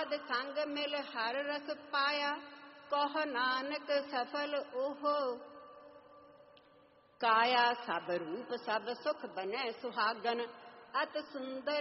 ਸਾਧ ਸੰਗ ਮਿਲ ਹਰ ਰਸ ਪਾਇਆ, ਕਹੁ ਨਾਨਕ ਸਫਲ ਓਹੋ। ਕਾਇਆ ਸਭ ਰੂਪ ਸਭ ਸੁਖ ਬਨੈ ਸੁਹਾਗਨ, ਅਤ ਸੁੰਦਰ